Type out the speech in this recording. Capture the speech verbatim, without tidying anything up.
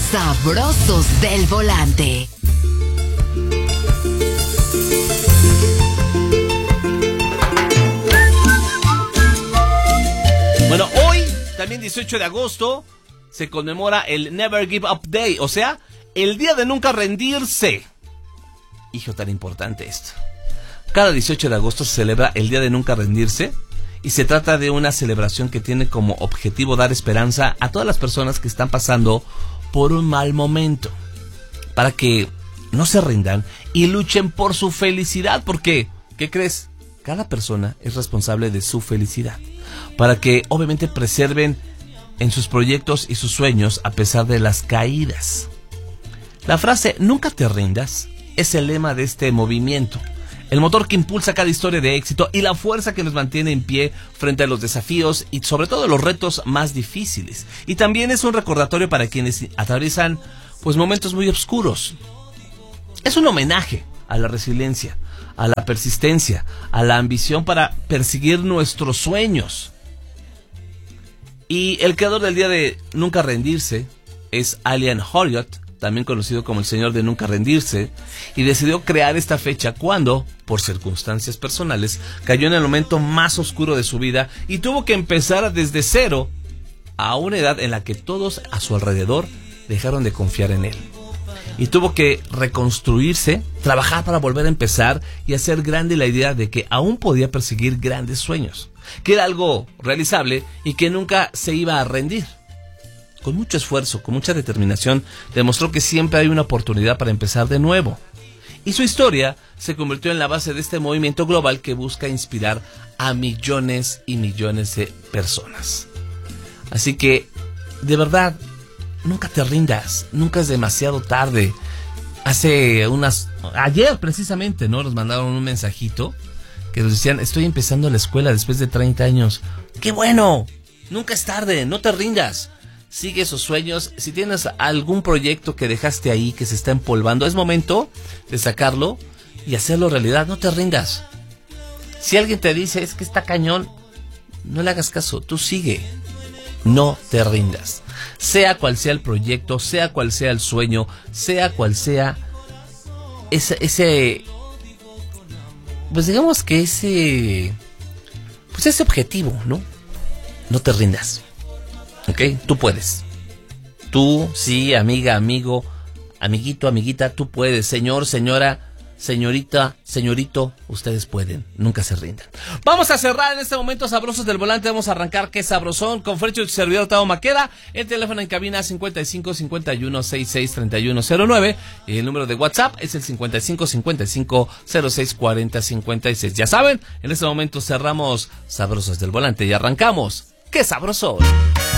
Sabrosos del volante. Bueno, hoy, también dieciocho de agosto, se conmemora el Never Give Up Day, o sea, el día de nunca rendirse. Hijo, tan importante esto. Cada dieciocho de agosto se celebra el día de nunca rendirse y se trata de una celebración que tiene como objetivo dar esperanza a todas las personas que están pasando por un mal momento, para que no se rindan y luchen por su felicidad, porque, ¿qué crees? Cada persona es responsable de su felicidad, para que obviamente preserven en sus proyectos y sus sueños a pesar de las caídas. La frase "nunca te rindas" es el lema de este movimiento, el motor que impulsa cada historia de éxito y la fuerza que nos mantiene en pie frente a los desafíos y sobre todo los retos más difíciles. Y también es un recordatorio para quienes atraviesan pues momentos muy oscuros. Es un homenaje a la resiliencia, a la persistencia, a la ambición para perseguir nuestros sueños. Y el creador del día de nunca rendirse es Alan Hollyott, también conocido como el señor de nunca rendirse, y decidió crear esta fecha cuando, por circunstancias personales, cayó en el momento más oscuro de su vida y tuvo que empezar desde cero a una edad en la que todos a su alrededor dejaron de confiar en él. Y tuvo que reconstruirse, trabajar para volver a empezar y hacer grande la idea de que aún podía perseguir grandes sueños, que era algo realizable y que nunca se iba a rendir. Con mucho esfuerzo, con mucha determinación, demostró que siempre hay una oportunidad para empezar de nuevo. Y su historia se convirtió en la base de este movimiento global que busca inspirar a millones y millones de personas. Así que, de verdad, nunca te rindas, nunca es demasiado tarde. Hace unas... Ayer precisamente, ¿no? Nos mandaron un mensajito que nos decían: estoy empezando la escuela después de treinta años. ¡Qué bueno! Nunca es tarde, no te rindas. Sigue esos sueños. Si tienes algún proyecto que dejaste ahí, que se está empolvando, es momento de sacarlo y hacerlo realidad. No te rindas. Si alguien te dice es que está cañón, no le hagas caso, tú sigue. No te rindas. Sea cual sea el proyecto, sea cual sea el sueño, sea cual sea ese, ese pues digamos que ese, pues ese objetivo, ¿no? No te rindas. ¿Ok? Tú puedes. Tú, sí, amiga, amigo, amiguito, amiguita, tú puedes. Señor, señora, señorita, señorito, ustedes pueden. Nunca se rindan. Vamos a cerrar en este momento Sabrosos del Volante. Vamos a arrancar Qué Sabrosón con Fercho y su servidor Tavo Maqueda. El teléfono en cabina cincuenta y cinco cincuenta y uno sesenta y seis treinta y uno cero nueve. Y el número de WhatsApp es el cincuenta y cinco cincuenta y cinco cero seis cuarenta cincuenta y seis. Ya saben, en este momento cerramos Sabrosos del Volante y arrancamos Qué Sabrosón.